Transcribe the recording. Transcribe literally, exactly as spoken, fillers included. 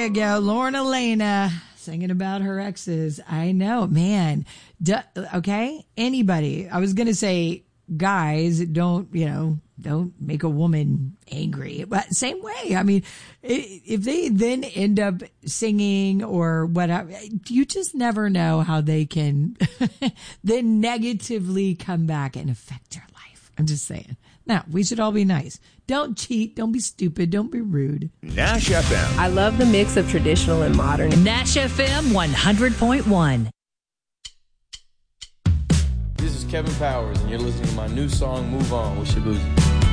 you go. Lauren Elena singing about her exes. I know, man. D- okay. Anybody. I was going to say guys, don't, you know, don't make a woman angry. But same way. I mean, if they then end up singing or whatever, you just never know how they can then negatively come back and affect your life. I'm just saying. Now, we should all be nice. Don't cheat. Don't be stupid. Don't be rude. Nash F M. I love the mix of traditional and modern. Nash F M one hundred point one. This is Kevin Powers, and you're listening to my new song, Move On, with Shabuzi.